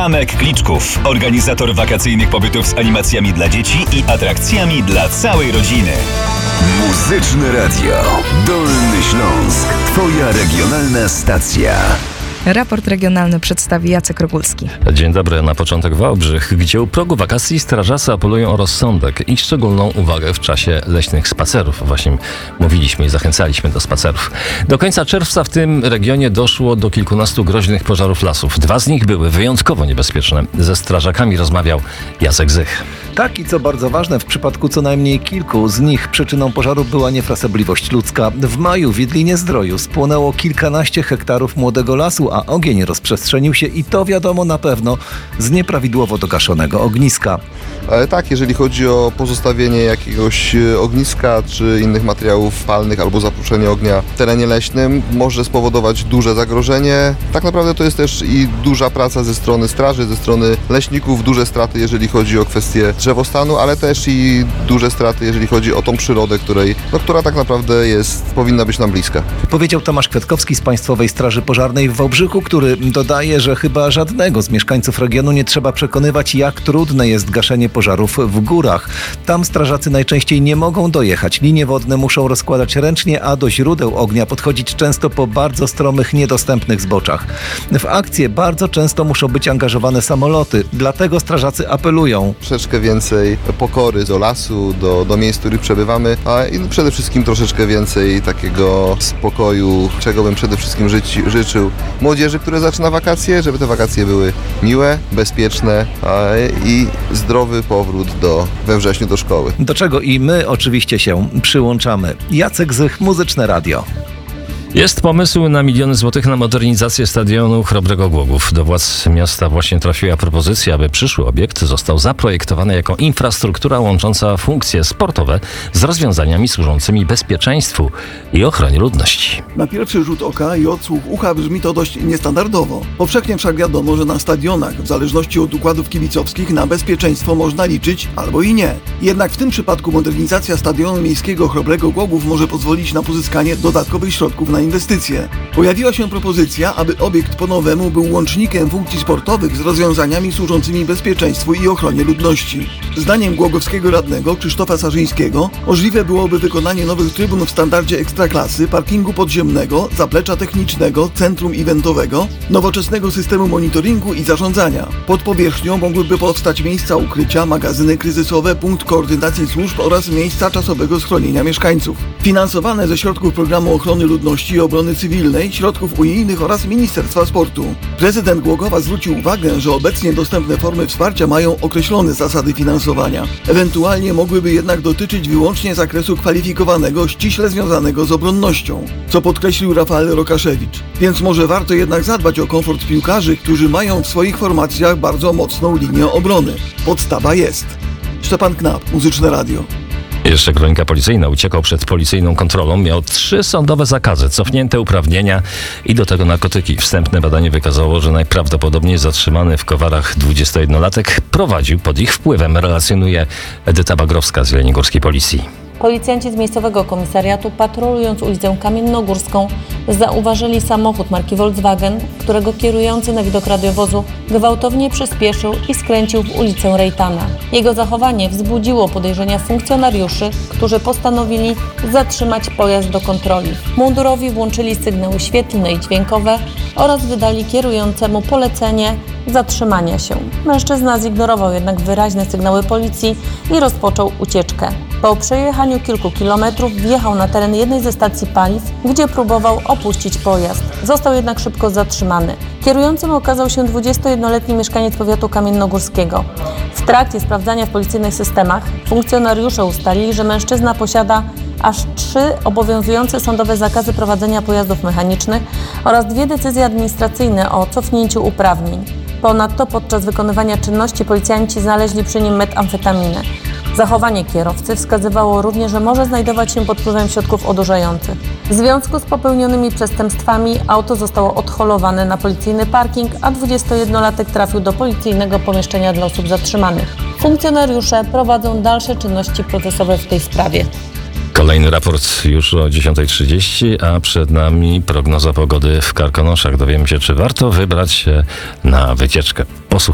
Zamek Kliczków, organizator wakacyjnych pobytów z animacjami dla dzieci i atrakcjami dla całej rodziny. Muzyczne Radio. Dolny Śląsk. Twoja regionalna stacja. Raport regionalny przedstawi Jacek Rogulski. Dzień dobry. Na początek Wałbrzych, gdzie u progu wakacji strażacy apelują o rozsądek i szczególną uwagę w czasie leśnych spacerów. Właśnie mówiliśmy i zachęcaliśmy do spacerów. Do końca czerwca w tym regionie doszło do kilkunastu groźnych pożarów lasów. 2 z nich były wyjątkowo niebezpieczne. Ze strażakami rozmawiał Jacek Zych. Tak, i co bardzo ważne, w przypadku co najmniej kilku z nich przyczyną pożaru była niefrasobliwość ludzka. W maju w Jedlinie-Zdroju spłonęło kilkanaście hektarów młodego lasu, a ogień rozprzestrzenił się i to wiadomo na pewno z nieprawidłowo dogaszonego ogniska. Ale tak, jeżeli chodzi o pozostawienie jakiegoś ogniska czy innych materiałów palnych albo zaprószenie ognia w terenie leśnym może spowodować duże zagrożenie. Tak naprawdę to jest też i duża praca ze strony straży, ze strony leśników, duże straty, jeżeli chodzi o kwestie drzewostanu, ale też i duże straty, jeżeli chodzi o tą przyrodę, która tak naprawdę powinna być nam bliska. Powiedział Tomasz Kwiatkowski z Państwowej Straży Pożarnej w Wałbrzychu, który dodaje, że chyba żadnego z mieszkańców regionu nie trzeba przekonywać, jak trudne jest gaszenie pożarów w górach. Tam strażacy najczęściej nie mogą dojechać. Linie wodne muszą rozkładać ręcznie, a do źródeł ognia podchodzić często po bardzo stromych, niedostępnych zboczach. W akcje bardzo często muszą być angażowane samoloty, dlatego strażacy apelują. Troszeczkę więcej pokory do lasu, do miejsc, w których przebywamy, i przede wszystkim troszeczkę więcej takiego spokoju, czego bym przede wszystkim życzył młodzieży, która zaczyna wakacje, żeby te wakacje były miłe, bezpieczne i zdrowy powrót we wrześniu do szkoły. Do czego i my oczywiście się przyłączamy. Jacek Zych, Muzyczne Radio. Jest pomysł na miliony złotych na modernizację stadionu Chrobrego Głogów. Do władz miasta właśnie trafiła propozycja, aby przyszły obiekt został zaprojektowany jako infrastruktura łącząca funkcje sportowe z rozwiązaniami służącymi bezpieczeństwu i ochronie ludności. Na pierwszy rzut oka i odsłuch ucha brzmi to dość niestandardowo. Powszechnie wszak wiadomo, że na stadionach, w zależności od układów kibicowskich, na bezpieczeństwo można liczyć albo i nie. Jednak w tym przypadku modernizacja stadionu miejskiego Chrobrego Głogów może pozwolić na pozyskanie dodatkowych środków na inwestycje. Pojawiła się propozycja, aby obiekt po nowemu był łącznikiem funkcji sportowych z rozwiązaniami służącymi bezpieczeństwu i ochronie ludności. Zdaniem głogowskiego radnego Krzysztofa Sarzyńskiego możliwe byłoby wykonanie nowych trybun w standardzie ekstraklasy, parkingu podziemnego, zaplecza technicznego, centrum eventowego, nowoczesnego systemu monitoringu i zarządzania. Pod powierzchnią mogłyby powstać miejsca ukrycia, magazyny kryzysowe, punkt koordynacji służb oraz miejsca czasowego schronienia mieszkańców. Finansowane ze środków Programu Ochrony Ludności i Obrony Cywilnej, środków unijnych oraz Ministerstwa Sportu. Prezydent Głogowa zwrócił uwagę, że obecnie dostępne formy wsparcia mają określone zasady finansowania. Ewentualnie mogłyby jednak dotyczyć wyłącznie zakresu kwalifikowanego, ściśle związanego z obronnością, co podkreślił Rafael Rokaszewicz. Więc może warto jednak zadbać o komfort piłkarzy, którzy mają w swoich formacjach bardzo mocną linię obrony. Podstawa jest. Szczepan Knap, Muzyczne Radio. Jeszcze kronika policyjna. Uciekał przed policyjną kontrolą. Miał 3 sądowe zakazy, cofnięte uprawnienia i do tego narkotyki. Wstępne badanie wykazało, że najprawdopodobniej zatrzymany w Kowarach 21-latek prowadził pod ich wpływem, relacjonuje Edyta Bagrowska z Jeleniogórskiej Policji. Policjanci z miejscowego komisariatu, patrolując ulicę Kamiennogórską, zauważyli samochód marki Volkswagen, którego kierujący na widok radiowozu gwałtownie przyspieszył i skręcił w ulicę Rejtana. Jego zachowanie wzbudziło podejrzenia funkcjonariuszy, którzy postanowili zatrzymać pojazd do kontroli. Mundurowi włączyli sygnały świetlne i dźwiękowe oraz wydali kierującemu polecenie zatrzymania się. Mężczyzna zignorował jednak wyraźne sygnały policji i rozpoczął ucieczkę. Po przejechaniu kilku kilometrów wjechał na teren jednej ze stacji paliw, gdzie próbował opuścić pojazd. Został jednak szybko zatrzymany. Kierującym okazał się 21-letni mieszkaniec powiatu kamiennogórskiego. W trakcie sprawdzania w policyjnych systemach funkcjonariusze ustalili, że mężczyzna posiada aż 3 obowiązujące sądowe zakazy prowadzenia pojazdów mechanicznych oraz 2 decyzje administracyjne o cofnięciu uprawnień. Ponadto podczas wykonywania czynności policjanci znaleźli przy nim metamfetaminę. Zachowanie kierowcy wskazywało również, że może znajdować się pod wpływem środków odurzających. W związku z popełnionymi przestępstwami auto zostało odholowane na policyjny parking, a 21-latek trafił do policyjnego pomieszczenia dla osób zatrzymanych. Funkcjonariusze prowadzą dalsze czynności procesowe w tej sprawie. Kolejny raport już o 10:30, a przed nami prognoza pogody w Karkonoszach. Dowiemy się, czy warto wybrać się na wycieczkę.